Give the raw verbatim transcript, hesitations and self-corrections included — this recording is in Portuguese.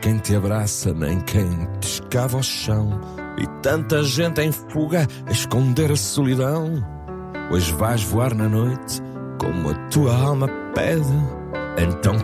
quem te abraça, nem quem te escava ao chão. E tanta gente em fuga a esconder a solidão. Hoje vais voar na noite como a tua alma pede. Então